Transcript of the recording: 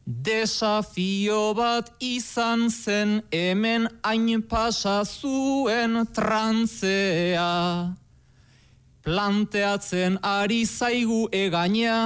Desafio bat izan zen hemen hain pasa zuen trantzea. Planteatzen ari zaigu egaina